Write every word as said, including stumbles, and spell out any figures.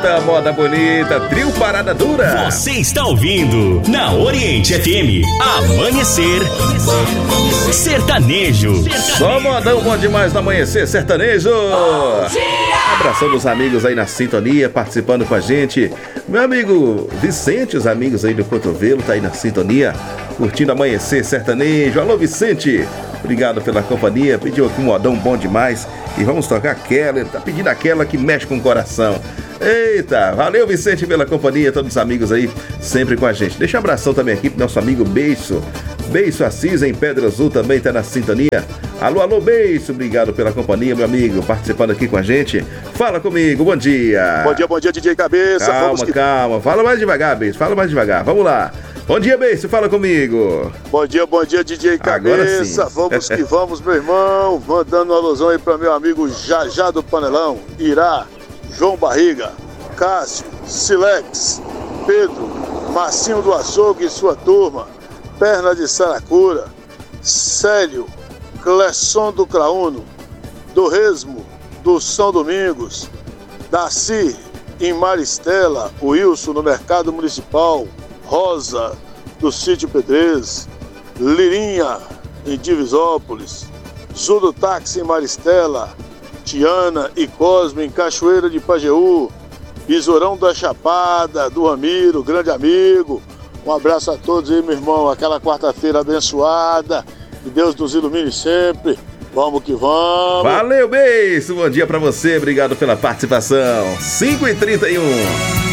Eita, moda bonita, trio Parada Dura. Você está ouvindo na Oriente F M Amanhecer Sertanejo. Só modão bom demais no Amanhecer Sertanejo. Abração dos amigos aí na sintonia, participando com a gente. Meu amigo Vicente, os amigos aí do Cotovelo, tá aí na sintonia, curtindo Amanhecer Sertanejo. Alô, Vicente, obrigado pela companhia. Pediu aqui um modão bom demais. E vamos tocar aquela, ele tá pedindo aquela que mexe com o coração. Eita, valeu, Vicente, pela companhia, todos os amigos aí sempre com a gente. Deixa um abração também aqui pro nosso amigo Beiço. Beiço Assis, em Pedra Azul, também tá na sintonia. Alô, alô, Beiço, obrigado pela companhia, meu amigo, participando aqui com a gente. Fala comigo, bom dia. Bom dia, bom dia, D J Cabeça. Calma, Vamos que... calma, fala mais devagar, Beiço, fala mais devagar, vamos lá. Bom dia, Beiço, fala comigo. Bom dia, bom dia, D J Cabeça. Vamos que vamos, meu irmão. Mandando uma alusão aí para meu amigo Jajá do Panelão, Irá, João Barriga, Cássio, Silex, Pedro, Marcinho do Açougue e sua turma, Perna de Saracura, Célio, Clesson do Crauno, do Resmo, do São Domingos, Darcy em Maristela, Wilson no Mercado Municipal, Rosa do Sítio Pedrez, Lirinha em Divisópolis, Zudo Táxi em Maristela, Tiana e Cosme em Cachoeira de Pajeú, Besourão da Chapada, do Ramiro, grande amigo. Um abraço a todos aí, meu irmão. Aquela quarta-feira abençoada. Que Deus nos ilumine sempre. Vamos que vamos. Valeu, beijo. Bom dia pra você. Obrigado pela participação. cinco e trinta e um.